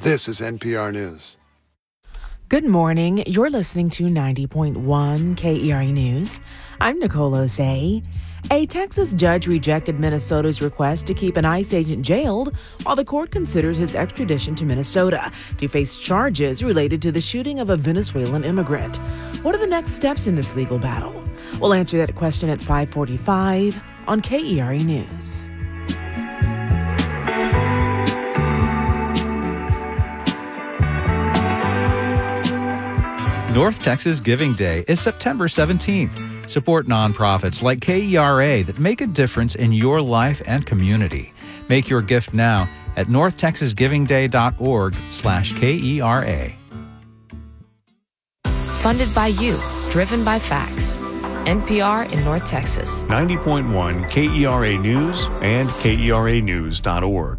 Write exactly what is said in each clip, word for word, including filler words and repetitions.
This is N P R News. Good morning. You're listening to ninety point one K E R E News. I'm Nicole Osei. A Texas judge rejected Minnesota's request to keep an ICE agent jailed while the court considers his extradition to Minnesota to face charges related to the shooting of a Venezuelan immigrant. What are the next steps in this legal battle? We'll answer that question at five forty-five on K E R E News. North Texas Giving Day is September seventeenth. Support nonprofits like K E R A that make a difference in your life and community. Make your gift now at northtexasgivingday.org slash K-E-R-A. Funded by you, driven by facts. N P R in North Texas. ninety point one K E R A News and K E R A news dot org.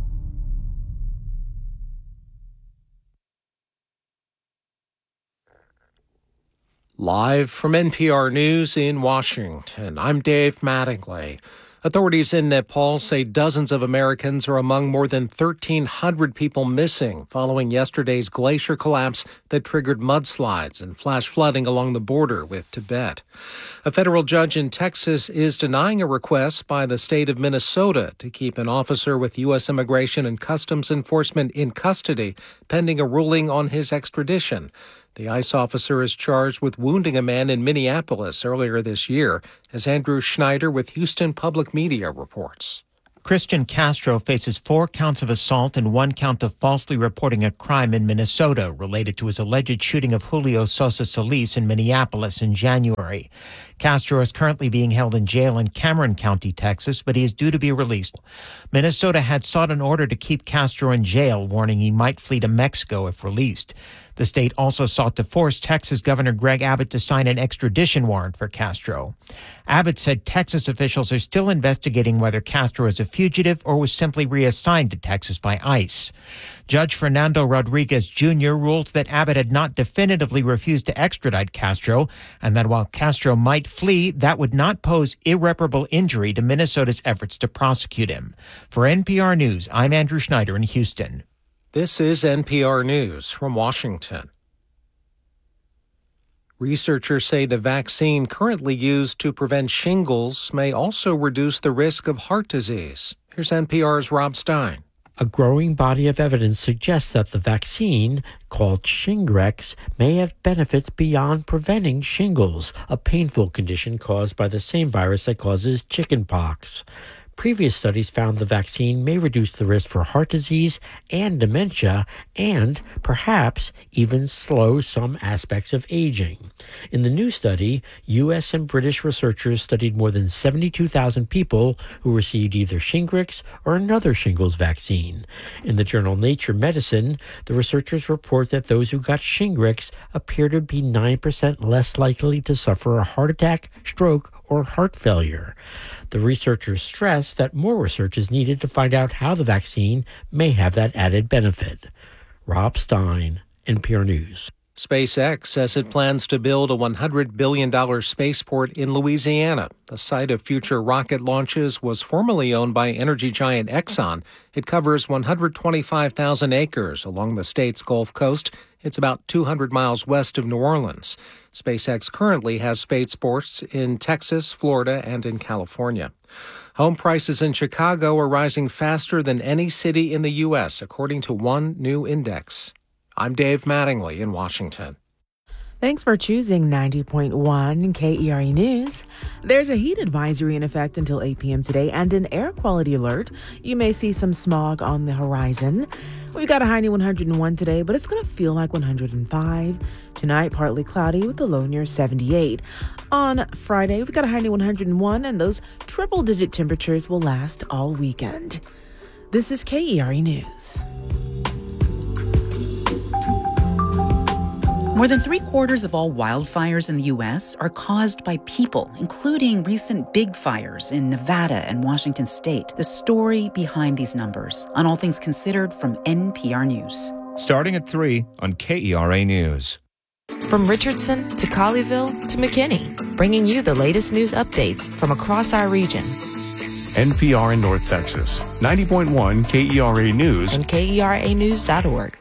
Live from N P R News in Washington, I'm Dave Mattingly. Authorities in Nepal say dozens of Americans are among more than thirteen hundred people missing following yesterday's glacier collapse that triggered mudslides and flash flooding along the border with Tibet. A federal judge in Texas is denying a request by the state of Minnesota to keep an officer with U S Immigration and Customs Enforcement in custody pending a ruling on his extradition. The ICE officer is charged with wounding a man in Minneapolis earlier this year, as Andrew Schneider with Houston Public Media reports. Christian Castro faces four counts of assault and one count of falsely reporting a crime in Minnesota related to his alleged shooting of Julio Sosa Solis in Minneapolis in January. Castro is currently being held in jail in Cameron County, Texas, but he is due to be released. Minnesota had sought an order to keep Castro in jail, warning he might flee to Mexico if released. The state also sought to force Texas Governor Greg Abbott to sign an extradition warrant for Castro. Abbott said Texas officials are still investigating whether Castro is a fugitive or was simply reassigned to Texas by ICE. Judge Fernando Rodriguez Junior ruled that Abbott had not definitively refused to extradite Castro, and that while Castro might flee, that would not pose irreparable injury to Minnesota's efforts to prosecute him. For N P R News, I'm Andrew Schneider in Houston. This is N P R News from Washington. Researchers say the vaccine currently used to prevent shingles may also reduce the risk of heart disease. Here's N P R's Rob Stein. A growing body of evidence suggests that the vaccine, called Shingrix, may have benefits beyond preventing shingles, a painful condition caused by the same virus that causes chickenpox. Previous studies found the vaccine may reduce the risk for heart disease and dementia and, perhaps, even slow some aspects of aging. In the new study, U S and British researchers studied more than seventy-two thousand people who received either Shingrix or another shingles vaccine. In the journal Nature Medicine, the researchers report that those who got Shingrix appear to be nine percent less likely to suffer a heart attack, stroke, or heart failure. The researchers stress that more research is needed to find out how the vaccine may have that added benefit. Rob Stein, N P R News. SpaceX says it plans to build a one hundred billion dollars spaceport in Louisiana. The site of future rocket launches was formerly owned by energy giant Exxon. It covers one hundred twenty-five thousand acres along the state's Gulf Coast. It's about two hundred miles west of New Orleans. SpaceX currently has spaceports in Texas, Florida, and in California. Home prices in Chicago are rising faster than any city in the U S, according to one new index. I'm Dave Mattingly in Washington. Thanks for choosing ninety point one K E R E News. There's a heat advisory in effect until eight p.m. today and an air quality alert. You may see some smog on the horizon. We've got a high near one hundred one today, but it's going to feel like one hundred five. Tonight, partly cloudy with a low near seventy-eight. On Friday, we've got a high near one hundred one, and those triple-digit temperatures will last all weekend. This is K E R E News. More than three quarters of all wildfires in the U S are caused by people, including recent big fires in Nevada and Washington state. The story behind these numbers on All Things Considered from N P R News. Starting at three on K E R A News. From Richardson to Colleyville to McKinney, bringing you the latest news updates from across our region. N P R in North Texas. ninety point one K E R A News and K E R A news dot org.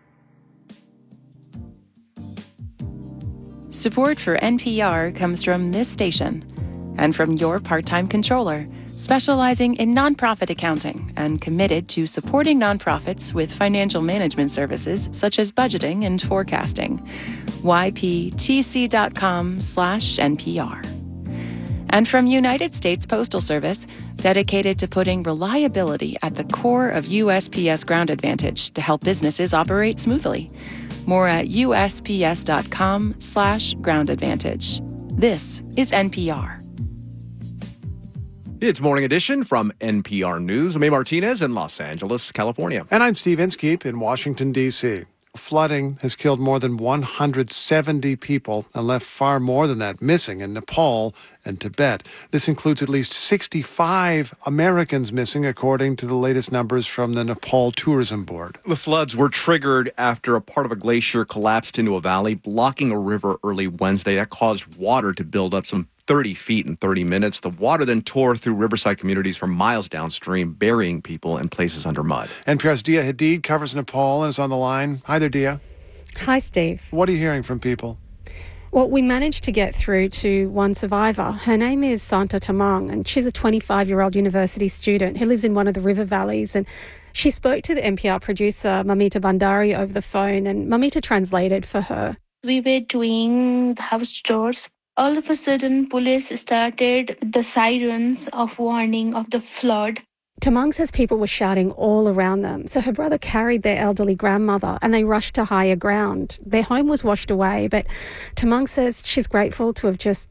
Support for N P R comes from this station and from your part-time controller, specializing in nonprofit accounting and committed to supporting nonprofits with financial management services such as budgeting and forecasting. Y P T C dot com slash N P R. And from United States Postal Service, dedicated to putting reliability at the core of U S P S Ground Advantage to help businesses operate smoothly. More at U S P S dot com slash ground advantage. This is N P R. It's Morning Edition from N P R News. I'm A. Martinez in Los Angeles, California. And I'm Steve Inskeep in Washington, D C Flooding has killed more than one hundred seventy people and left far more than that missing in Nepal and Tibet. This includes at least sixty-five Americans missing, according to the latest numbers from the Nepal Tourism Board. The floods were triggered after a part of a glacier collapsed into a valley, blocking a river early Wednesday. That caused water to build up some thirty feet in thirty minutes. The water then tore through riverside communities for miles downstream, burying people in places under mud. N P R's Dia Hadid covers Nepal and is on the line. Hi there, Dia. Hi, Steve. What are you hearing from people? Well, we managed to get through to one survivor. Her name is Santa Tamang, and she's a twenty-five-year-old university student who lives in one of the river valleys. And she spoke to the N P R producer, Mamita Bandari, over the phone, and Mamita translated for her. We were doing the house chores. All of a sudden, police started the sirens of warning of the flood. Tamang says people were shouting all around them, so her brother carried their elderly grandmother and they rushed to higher ground. Their home was washed away, but Tamang says she's grateful to have just